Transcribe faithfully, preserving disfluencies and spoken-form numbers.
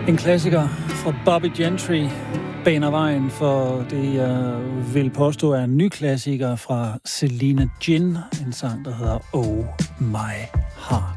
En klassiker fra Bobby Gentry baner vejen for det, jeg vil påstå er en ny klassiker fra Selena Gin, en sang, der hedder Oh My Heart.